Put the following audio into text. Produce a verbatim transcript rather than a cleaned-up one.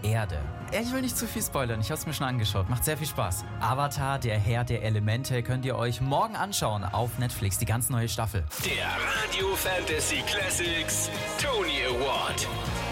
Erde. Ich will nicht zu viel spoilern, ich hab's mir schon angeschaut. Macht sehr viel Spaß. Avatar, der Herr der Elemente, könnt ihr euch morgen anschauen auf Netflix, die ganz neue Staffel. Der Radio Fantasy Classics Tony Award.